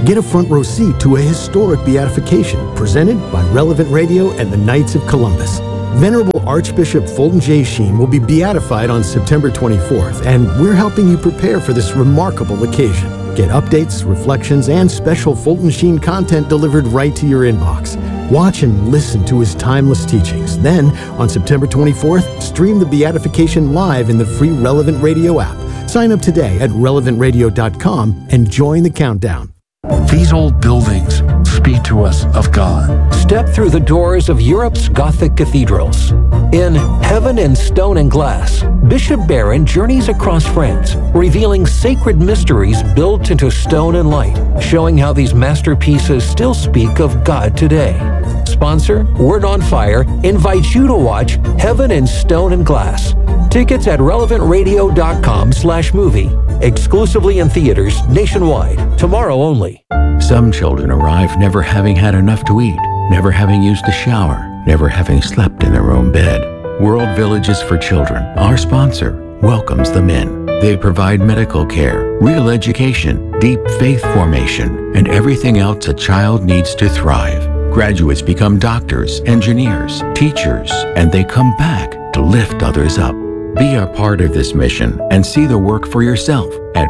Get a front row seat to a historic beatification presented by Relevant Radio and the Knights of Columbus. Venerable Archbishop Fulton J. Sheen will be beatified on September 24th, and we're helping you prepare for this remarkable occasion. Get updates, reflections, and special Fulton Sheen content delivered right to your inbox. Watch and listen to his timeless teachings. Then, on September 24th, stream the beatification live in the free Relevant Radio app. Sign up today at relevantradio.com and join the countdown. These old buildings speak to us of God. Step through the doors of Europe's Gothic cathedrals. In Heaven in Stone and Glass, Bishop Barron journeys across France, revealing sacred mysteries built into stone and light, showing how these masterpieces still speak of God today. Sponsor, Word on Fire, invites you to watch Heaven in Stone and Glass. Tickets at relevantradio.com/movie. Exclusively in theaters nationwide. Tomorrow only. Some children arrive never having had enough to eat, never having used a shower, never having slept in their own bed. World Villages for Children, our sponsor, welcomes them in. They provide medical care, real education, deep faith formation, and everything else a child needs to thrive. Graduates become doctors, engineers, teachers, and they come back to lift others up. Be a part of this mission and see the work for yourself at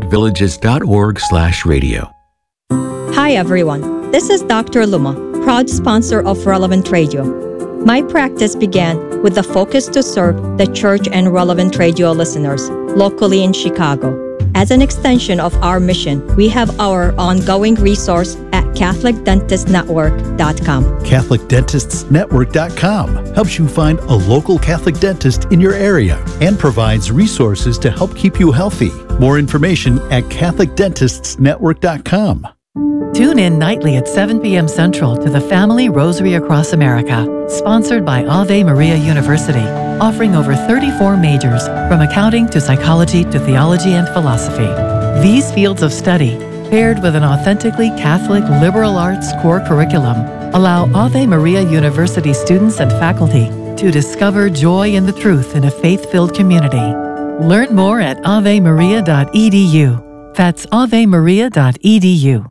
worldvillages.org/radio. Hi everyone, this is Dr. Luma, proud sponsor of Relevant Radio. My practice began with the focus to serve the church and Relevant Radio listeners locally in Chicago. As an extension of our mission, we have our ongoing resource at CatholicDentistNetwork.com. CatholicDentistsNetwork.com helps you find a local Catholic dentist in your area and provides resources to help keep you healthy. More information at CatholicDentistsNetwork.com. Tune in nightly at 7 p.m. Central to the Family Rosary Across America, sponsored by Ave Maria University, offering over 34 majors, from accounting to psychology to theology and philosophy. These fields of study, paired with an authentically Catholic liberal arts core curriculum, allow Ave Maria University students and faculty to discover joy in the truth in a faith-filled community. Learn more at avemaria.edu. That's avemaria.edu.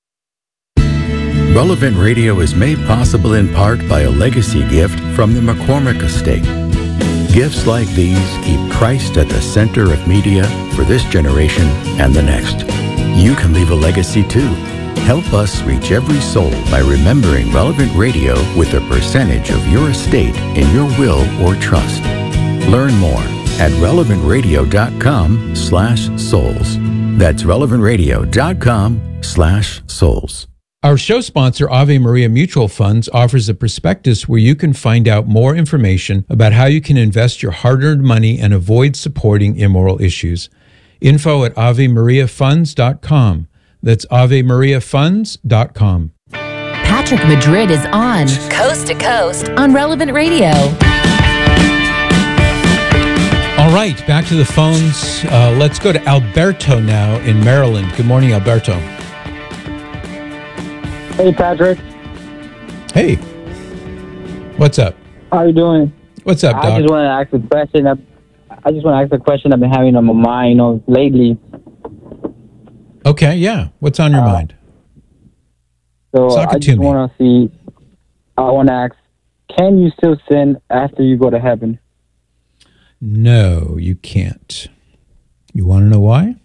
Relevant Radio is made possible in part by a legacy gift from the McCormick Estate. Gifts like these keep Christ at the center of media for this generation and the next. You can leave a legacy too. Help us reach every soul by remembering Relevant Radio with a percentage of your estate in your will or trust. Learn more at relevantradio.com/souls. That's relevantradio.com/souls. Our show sponsor, Ave Maria Mutual Funds, offers a prospectus where you can find out more information about how you can invest your hard-earned money and avoid supporting immoral issues. Info at AveMariaFunds.com. That's AveMariaFunds.com. Patrick Madrid is on Coast to Coast on Relevant Radio. All right, back to the phones. Let's go to Alberto now in Maryland. Good morning, Alberto. Hey, Patrick. Hey. What's up? How you doing? What's up, Doc? I just want to ask a question. I've been having on my mind, lately. Okay, yeah. What's on your mind? So I want to ask, can you still sin after you go to heaven? No, you can't. You want to know why?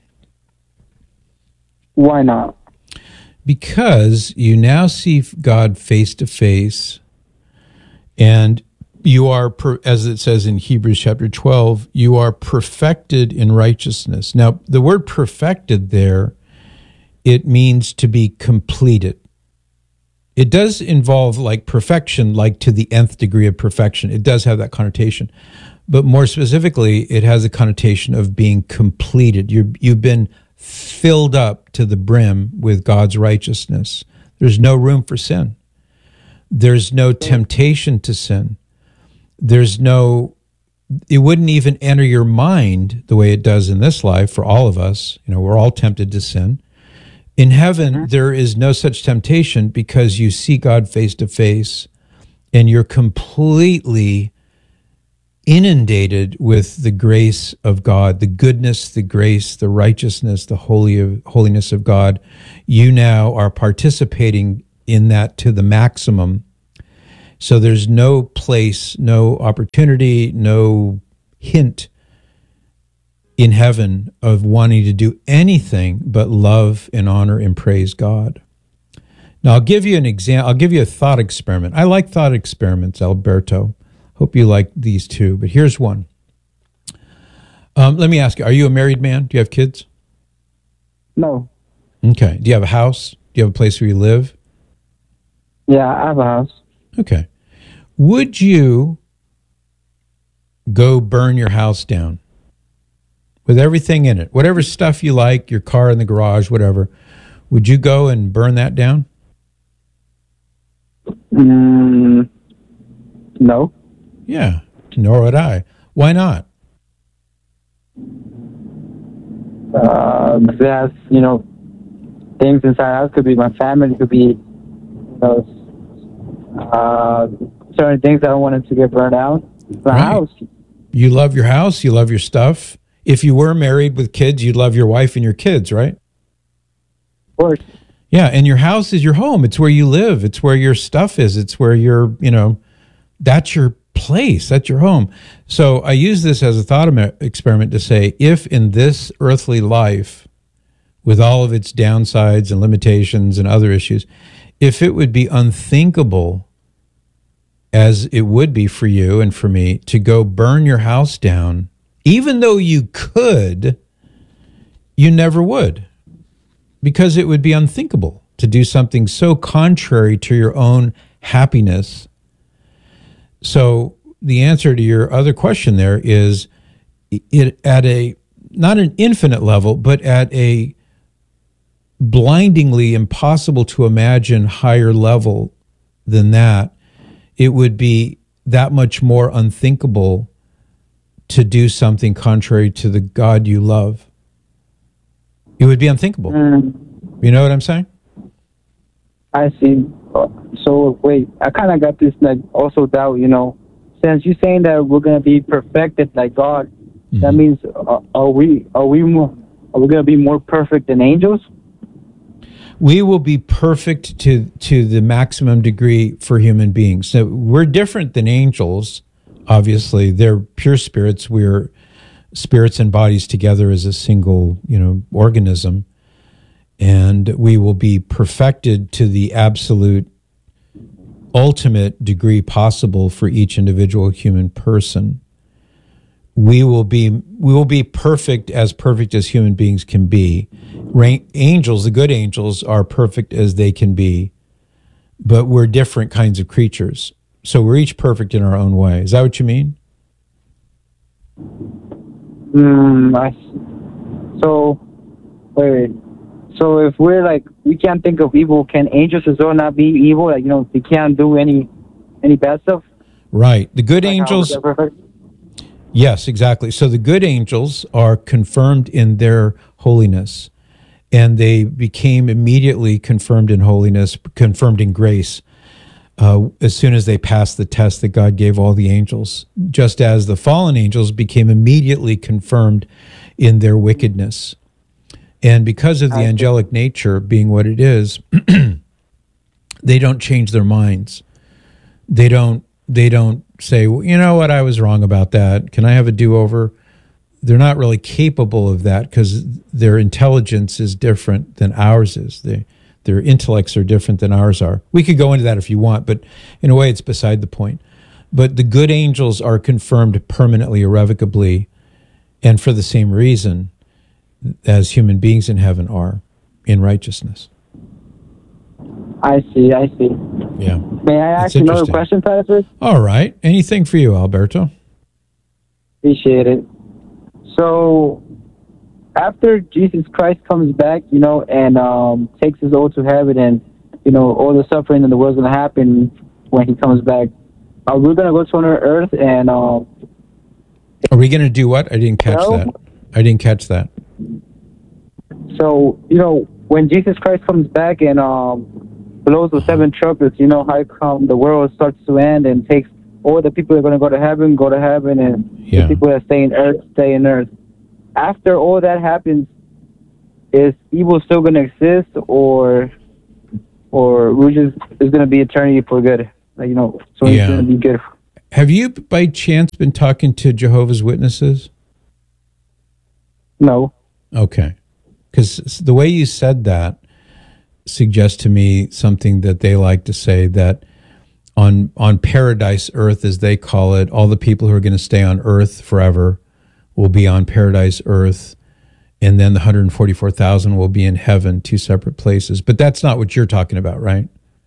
Why not? Because you now see God face to face, and you are, as it says in Hebrews chapter 12, you are perfected in righteousness. Now, the word perfected there, it means to be completed. It does involve like perfection, like to the nth degree of perfection. It does have that connotation. But more specifically, it has a connotation of being completed. You've been filled up to the brim with God's righteousness. There's no room for sin. There's no temptation to sin. It wouldn't even enter your mind the way it does in this life for all of us. We're all tempted to sin. In heaven, there is no such temptation because you see God face to face and you're completely inundated with the grace of God, the goodness, the grace, the righteousness, the holiness of God. You now are participating in that to the maximum. So there's no place, no opportunity, no hint in heaven of wanting to do anything but love and honor and praise God. Now, I'll give you an example. I'll give you a thought experiment. I like thought experiments, Alberto. Hope you like these too, but here's one. Let me ask you, are you a married man? Do you have kids? No. Okay. Do you have a house? Do you have a place where you live? Yeah, I have a house. Okay. Would you go burn your house down with everything in it? Whatever stuff you like, your car in the garage, whatever. Would you go and burn that down? No. Yeah, nor would I. Why not? There's, things inside the house. Could be my family, could be, certain things I don't want it to get burned out. The house. You love your house, you love your stuff. If you were married with kids, you'd love your wife and your kids, right? Of course. Yeah, and your house is your home. It's where you live. It's where your stuff is. It's where you're, that's your place. That's your home. So I use this as a thought experiment to say, if in this earthly life, with all of its downsides and limitations and other issues, if it would be unthinkable, as it would be for you and for me, to go burn your house down, even though you could, you never would. Because it would be unthinkable to do something so contrary to your own happiness. So the answer to your other question there is, it at a, not an infinite level, but at a blindingly impossible to imagine higher level than that, it would be that much more unthinkable to do something contrary to the God you love. It would be unthinkable. You know what I'm saying? I see. So wait, I kind of got this also doubt. Since you're saying that we're gonna be perfected like God, that means are we gonna be more perfect than angels? We will be perfect to the maximum degree for human beings. So we're different than angels. Obviously, they're pure spirits. We're spirits and bodies together as a single, organism. And we will be perfected to the absolute ultimate degree possible for each individual human person. We will be perfect as human beings can be. Angels, the good angels, are perfect as they can be, but we're different kinds of creatures. So we're each perfect in our own way. Is that what you mean? So, wait. So if we're we can't think of evil, can angels as well not be evil? They can't do any bad stuff? Right. The good angels... Yes, exactly. So the good angels are confirmed in their holiness, and they became immediately confirmed in holiness, confirmed in grace, as soon as they passed the test that God gave all the angels, just as the fallen angels became immediately confirmed in their wickedness. And because of the angelic nature being what it is, they don't change their minds. They don't say, well, you know what, I was wrong about that. Can I have a do-over? They're not really capable of that because their intelligence is different than ours is. Their intellects are different than ours are. We could go into that if you want, but in a way it's beside the point. But the good angels are confirmed permanently, irrevocably, and for the same reason as human beings in heaven are, in righteousness. I see. Yeah. May I ask another question, Pastor? All right. Anything for you, Alberto? Appreciate it. So, after Jesus Christ comes back, and takes his soul to heaven, and, all the suffering in the world's going to happen when he comes back, are we going to go to another earth and... Are we going to do what? I didn't catch that. So, when Jesus Christ comes back and blows the seven trumpets, how come the world starts to end and takes all the people that are going to go to heaven, and the people that stay in earth, stay in earth. After all that happens, is evil still going to exist, or we're just, it's going to be eternity for good? Like, you know, so it's going to be good. Have you, by chance, been talking to Jehovah's Witnesses? No. Okay. Because the way you said that suggests to me something that they like to say, that on Paradise Earth, as they call it, all the people who are going to stay on Earth forever will be on Paradise Earth, and then the 144,000 will be in heaven, two separate places. But that's not what you're talking about, right?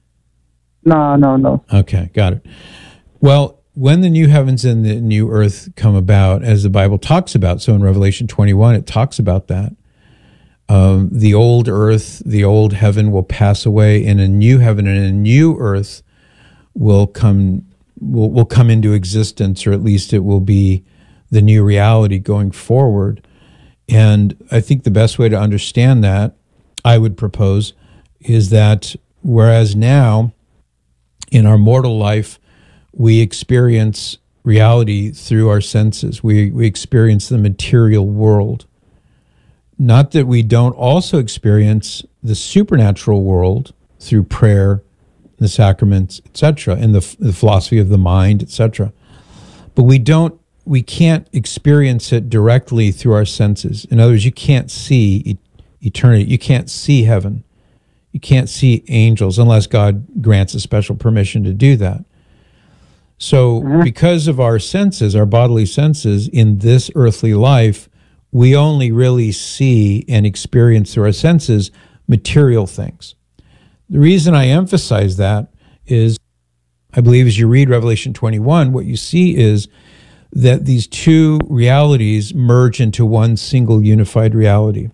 No. Okay, got it. Well, when the new heavens and the new earth come about, as the Bible talks about, so in Revelation 21, it talks about that. The old earth, the old heaven will pass away, and a new heaven and a new earth will come into existence, or at least it will be the new reality going forward. And I think the best way to understand that, I would propose, is that whereas now in our mortal life we experience reality through our senses, we experience the material world. Not that we don't also experience the supernatural world through prayer, the sacraments, etc., and the philosophy of the mind, etc. But we can't experience it directly through our senses. In other words, you can't see eternity. You can't see heaven. You can't see angels unless God grants a special permission to do that. So because of our senses, our bodily senses in this earthly life, we only really see and experience through our senses material things. The reason I emphasize that is, I believe as you read Revelation 21, what you see is that these two realities merge into one single unified reality.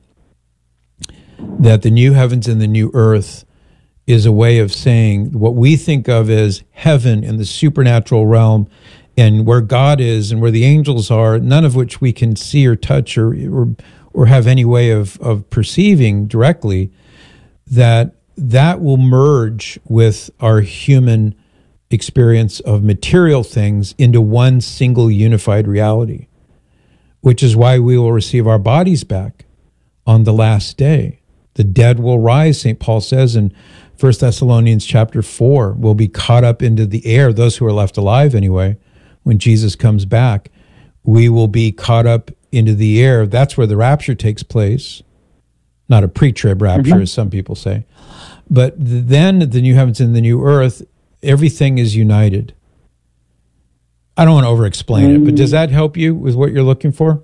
That the new heavens and the new earth is a way of saying what we think of as heaven in the supernatural realm, and where God is and where the angels are, none of which we can see or touch or have any way of perceiving directly, that will merge with our human experience of material things into one single unified reality, which is why we will receive our bodies back on the last day. The dead will rise, St. Paul says in 1 Thessalonians chapter 4, will be caught up into the air, those who are left alive anyway. When Jesus comes back, we will be caught up into the air. That's where the rapture takes place. Not a pre-trib rapture, as some people say. But then the new heavens and the new earth, everything is united. I don't want to over-explain it, but does that help you with what you're looking for?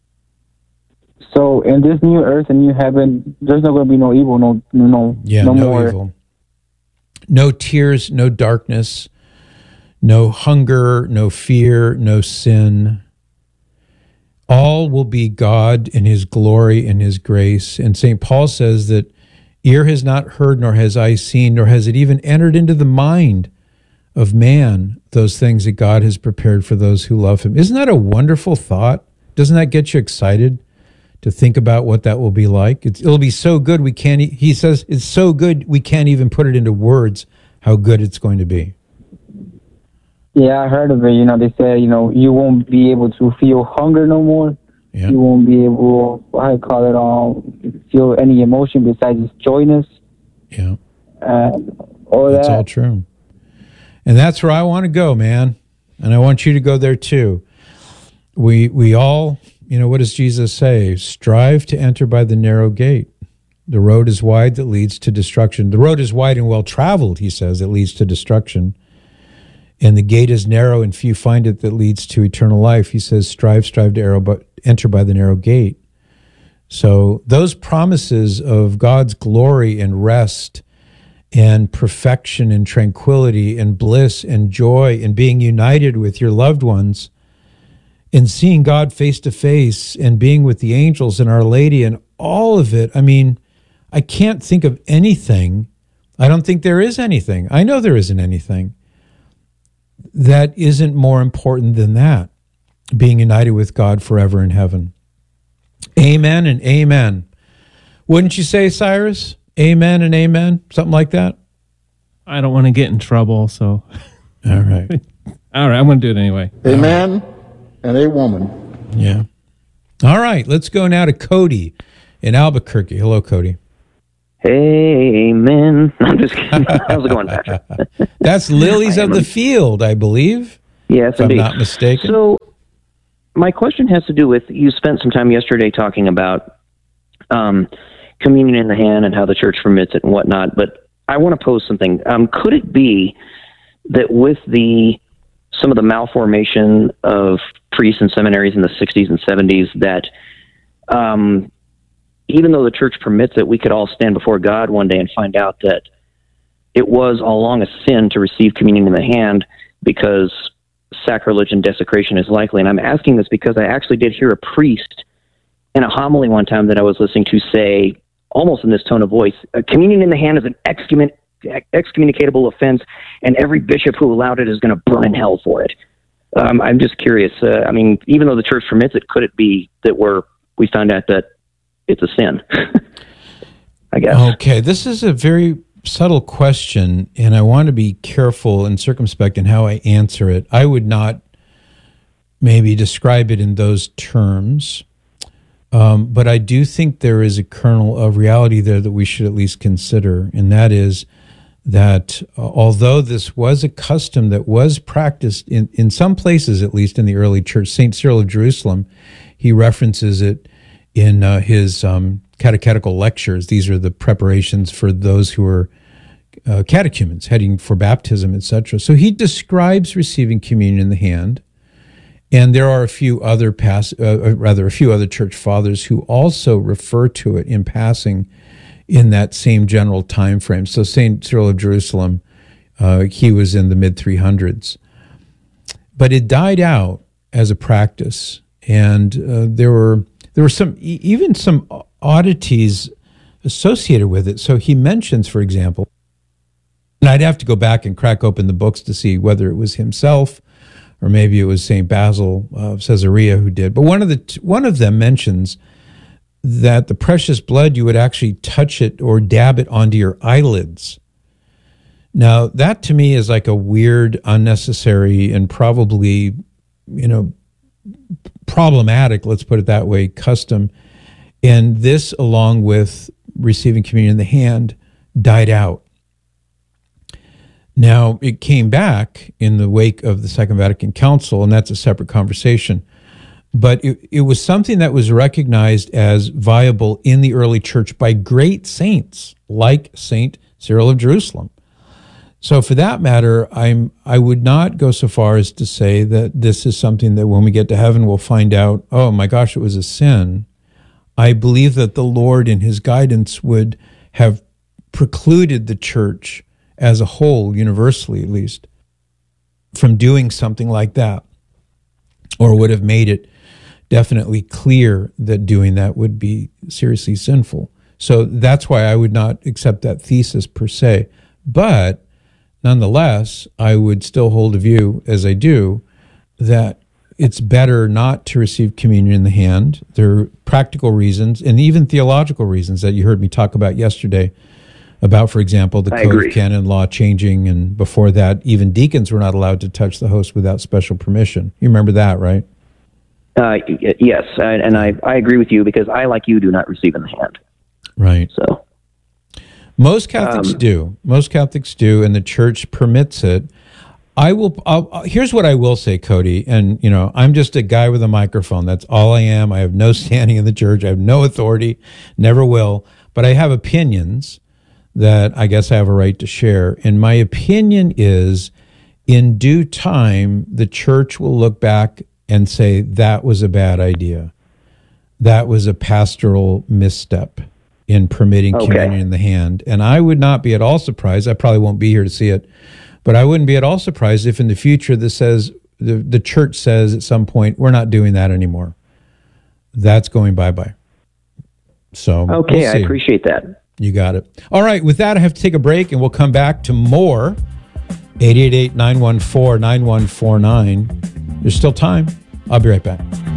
So in this new earth and new heaven, there's not going to be no evil, no more evil. No tears, no darkness, no hunger, no fear, no sin. All will be God in his glory and his grace. And St. Paul says that ear has not heard, nor has eye seen, nor has it even entered into the mind of man, those things that God has prepared for those who love him. Isn't that a wonderful thought? Doesn't that get you excited to think about what that will be like? It'll be so good he says it's so good we can't even put it into words how good it's going to be. Yeah, I heard of it. They say, you won't be able to feel hunger no more. Yeah. You won't be able, feel any emotion besides joyness. Yeah. That's all true. And that's where I want to go, man. And I want you to go there too. We all, what does Jesus say? Strive to enter by the narrow gate. The road is wide that leads to destruction. The road is wide and well traveled, he says, that leads to destruction. And the gate is narrow and few find it that leads to eternal life. He says, strive to enter by the narrow gate. So those promises of God's glory and rest and perfection and tranquility and bliss and joy and being united with your loved ones and seeing God face to face and being with the angels and Our Lady and all of it. I mean, I can't think of anything. I don't think there is anything. I know there isn't anything that isn't more important than that, being united with God forever in heaven. Amen and amen. Wouldn't you say, Cyrus? Amen and amen? Something like that? I don't want to get in trouble, so. All right. All right, I'm going to do it anyway. A man and a woman. Yeah. All right, let's go now to Cody in Albuquerque. Hello, Cody. Hey, man. I'm just kidding. How's it going, Patrick? That's Lilies of the Field, I believe. Yes, if indeed. I'm not mistaken. So, my question has to do with, you spent some time yesterday talking about communion in the hand and how the church permits it and whatnot, but I want to pose something. Could it be that with some of the malformation of priests and seminaries in the 60s and 70s, that even though the church permits it, we could all stand before God one day and find out that it was all along a sin to receive communion in the hand because sacrilege and desecration is likely? And I'm asking this because I actually did hear a priest in a homily one time that I was listening to say, almost in this tone of voice, communion in the hand is an excommunicatable offense, and every bishop who allowed it is going to burn in hell for it. I'm just curious. I mean, even though the church permits it, could it be that we found out that it's a sin? I guess. Okay, this is a very subtle question, and I want to be careful and circumspect in how I answer it. I would not maybe describe it in those terms, but I do think there is a kernel of reality there that we should at least consider, and that is that although this was a custom that was practiced in some places, at least in the early church, St. Cyril of Jerusalem, he references it in his catechetical lectures. These are the preparations for those who are catechumens heading for baptism, etc. So he describes receiving communion in the hand, and there are a few other church fathers who also refer to it in passing in that same general time frame. So St. Cyril of Jerusalem, he was in the mid-300s. But it died out as a practice, and there were some oddities associated with it. So he mentions, for example, and I'd have to go back and crack open the books to see whether it was himself or maybe it was St. Basil of Caesarea who did. But one of them mentions that the precious blood, you would actually touch it or dab it onto your eyelids. Now, that to me is like a weird, unnecessary, and probably, problematic, let's put it that way, custom. And this, along with receiving communion in the hand, died out. Now, it came back in the wake of the Second Vatican Council, and that's a separate conversation. But it was something that was recognized as viable in the early church by great saints like St. Cyril of Jerusalem. So for that matter, I would not go so far as to say that this is something that when we get to heaven, we'll find out, oh my gosh, it was a sin. I believe that the Lord in his guidance would have precluded the church as a whole, universally at least, from doing something like that, or would have made it definitely clear that doing that would be seriously sinful. So that's why I would not accept that thesis per se. But nonetheless, I would still hold a view, as I do, that it's better not to receive communion in the hand. There are practical reasons and even theological reasons that you heard me talk about yesterday about, for example, the Code of Canon Law changing, and before that, even deacons were not allowed to touch the host without special permission. You remember that, right? Yes, and I agree with you because I, like you, do not receive in the hand. Right. So most Catholics do. Most Catholics do, and the church permits it. Here's what I will say, Cody, and I'm just a guy with a microphone. That's all I am. I have no standing in the church. I have no authority, never will, but I have opinions that I guess I have a right to share. And my opinion is, in due time, the church will look back and say, that was a bad idea. That was a pastoral misstep in permitting communion in the hand. And I would not be at all surprised. I probably won't be here to see it, but I wouldn't be at all surprised if in the future this says, the church says at some point, we're not doing that anymore. That's going bye-bye. So okay, we'll I appreciate that. You got it. All right, with that, I have to take a break, and we'll come back to more. 888-914-9149. There's still time. I'll be right back.